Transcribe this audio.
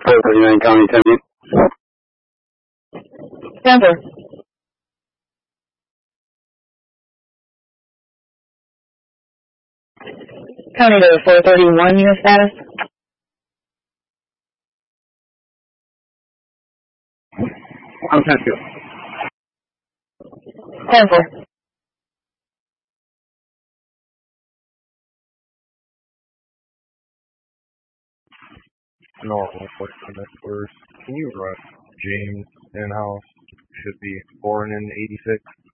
439 County 10. Denver. County to 431, U.S. status. I'm 10-2. 10-4. Normal, can you run James in-house? Should be born in 86.